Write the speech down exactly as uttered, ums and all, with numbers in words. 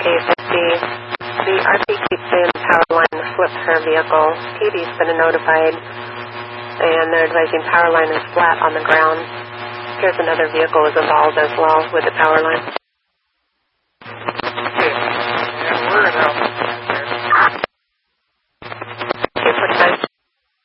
case, I see the R P keeps saying the power line slipped her vehicle. P D's been notified, and they're advising power line is flat on the ground. Here's another vehicle is involved as well with the power line.